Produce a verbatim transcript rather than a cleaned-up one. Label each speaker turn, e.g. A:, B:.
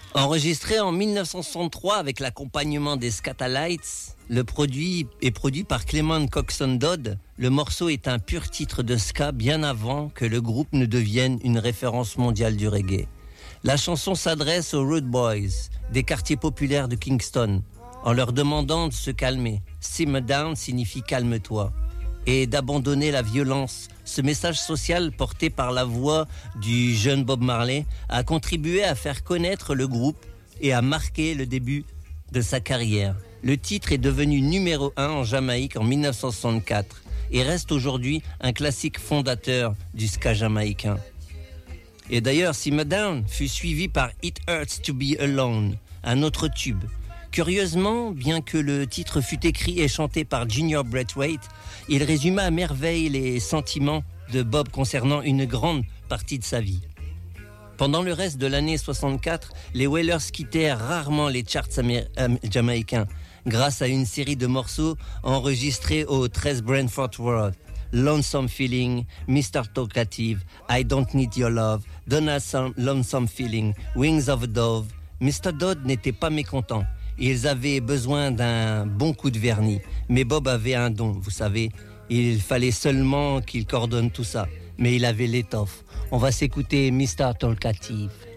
A: Enregistré en dix-neuf cent soixante-trois avec l'accompagnement des Skatalites, le produit est produit par Clement Coxsone Dodd. Le morceau est un pur titre de ska bien avant que le groupe ne devienne une référence mondiale du reggae. La chanson s'adresse aux Rude Boys des quartiers populaires de Kingston en leur demandant de se calmer. Simmer down signifie calme-toi et d'abandonner la violence. Ce message social porté par la voix du jeune Bob Marley a contribué à faire connaître le groupe et à marquer le début de sa carrière. Le titre est devenu numéro un en Jamaïque en dix-neuf cent soixante-quatre et reste aujourd'hui un classique fondateur du ska jamaïcain. Et d'ailleurs, Simmer Down fut suivi par It Hurts to Be Alone, un autre tube. Curieusement, bien que le titre fût écrit et chanté par Junior Braithwaite, il résuma à merveille les sentiments de Bob concernant une grande partie de sa vie. Pendant le reste de l'année soixante-quatre, les Wailers quittèrent rarement les charts amé- euh, jamaïcains grâce à une série de morceaux enregistrés au treize Brentford Road. Lonesome Feeling, mister Talkative, I Don't Need Your Love, Donna Some Lonesome Feeling, Wings of a Dove. mister Dodd n'était pas mécontent. Ils avaient besoin d'un bon coup de vernis. Mais Bob avait un don, vous savez. Il fallait seulement qu'il coordonne tout ça. Mais il avait l'étoffe. On va s'écouter mister Talkative.